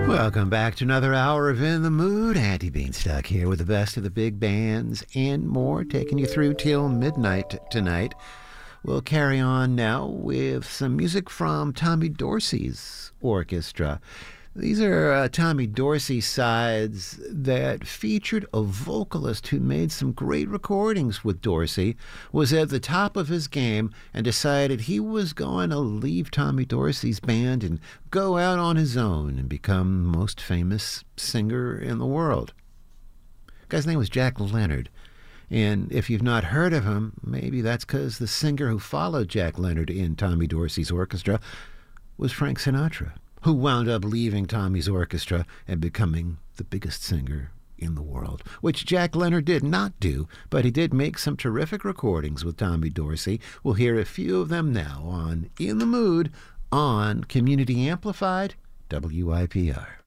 Welcome back to another hour of In the Mood. Andy Beanstalk here with the best of the big bands and more, taking you through till midnight tonight. We'll carry on now with some music from Tommy Dorsey's orchestra. These are Tommy Dorsey sides that featured a vocalist who made some great recordings with Dorsey, was at the top of his game, and decided he was going to leave Tommy Dorsey's band and go out on his own and become the most famous singer in the world. The guy's name was Jack Leonard. And if you've not heard of him, maybe that's because the singer who followed Jack Leonard in Tommy Dorsey's orchestra was Frank Sinatra, who wound up leaving Tommy's orchestra and becoming the biggest singer in the world, which Jack Leonard did not do, but he did make some terrific recordings with Tommy Dorsey. We'll hear a few of them now on In the Mood on Community Amplified WIPR.